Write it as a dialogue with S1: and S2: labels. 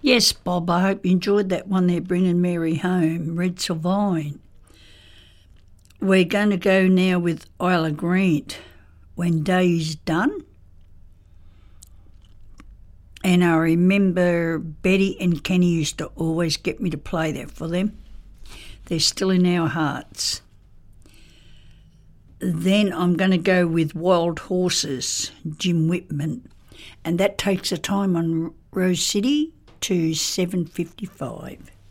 S1: Yes, Bob, I hope you enjoyed that one there, Bringing Mary Home, Red Sylvine. We're going to go now with Isla Grant, When Day's Done. And I remember Betty and Kenny used to always get me to play that for them. They're still in our hearts. Then I'm going to go with Wild Horses, Jim Whitman. And that takes the time on Rose City to 7:55.